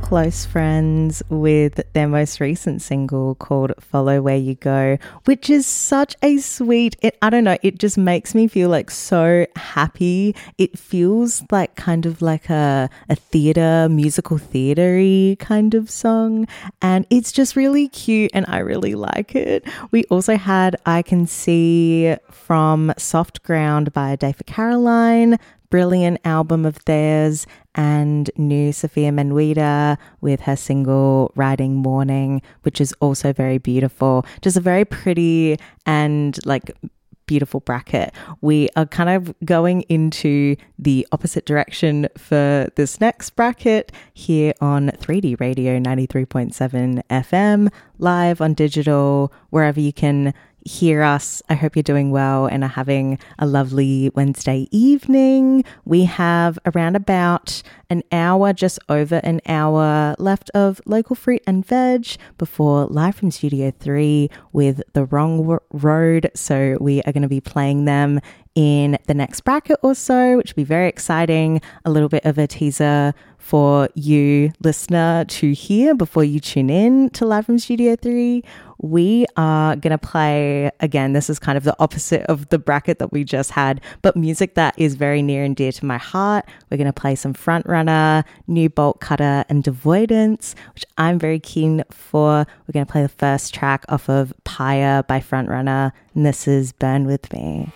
Close Friends with their most recent single called Follow Where You Go, which is such a sweet, I don't know, it just makes me feel like so happy. It feels like kind of like a theatre, musical theatre-y kind of song, and it's just really cute and I really like it. We also had I Can See from Soft Ground by David Caroline, brilliant album of theirs, and new Sophia Menwida with her single Riding Morning, which is also very beautiful. Just a very pretty and like beautiful bracket. We are kind of going into the opposite direction for this next bracket here on 3D Radio 93.7 FM, live on digital, wherever you can hear us. I hope you're doing well and are having a lovely Wednesday evening. We have around about an hour, just over an hour left of local fruit and veg before live from Studio 3 with The Wrong Road. So we are going to be playing them in the next bracket or so, which will be very exciting. A little bit of a teaser for you, listener, to hear before you tune in to Live from Studio 3. We are going to play, again, this is kind of the opposite of the bracket that we just had, but music that is very near and dear to my heart. We're going to play some Frontrunner, New Bolt Cutter, and Devoidance, which I'm very keen for. We're going to play the first track off of Pyre by Frontrunner, and this is Burn With Me.